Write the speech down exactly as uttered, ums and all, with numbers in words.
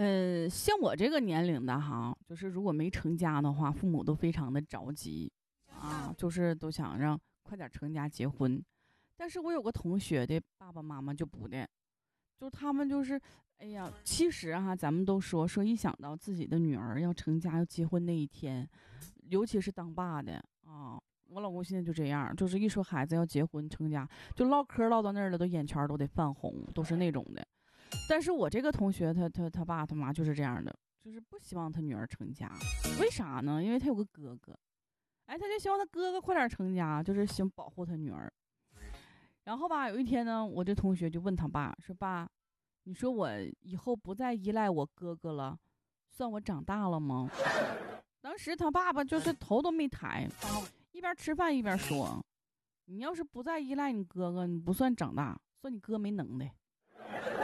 呃，像我这个年龄的哈，就是如果没成家的话，父母都非常的着急啊，就是都想让快点成家结婚。但是我有个同学的爸爸妈妈就不的，就他们就是，哎呀，其实哈，咱们都说说一想到自己的女儿要成家要结婚那一天，尤其是当爸的啊，我老公现在就这样，就是一说孩子要结婚成家，就唠嗑唠到那儿了，都眼圈都得泛红，都是那种的。但是我这个同学他他他爸他妈就是这样的，就是不希望他女儿成家。为啥呢？因为他有个哥哥，哎，他就希望他哥哥快点成家，就是想保护他女儿。然后吧，有一天呢，我这同学就问他爸说：“爸，你说我以后不再依赖我哥哥了，算我长大了吗？”当时他爸爸就是头都没抬，一边吃饭一边说：“你要是不再依赖你哥哥，你不算长大，算你哥没能耐。”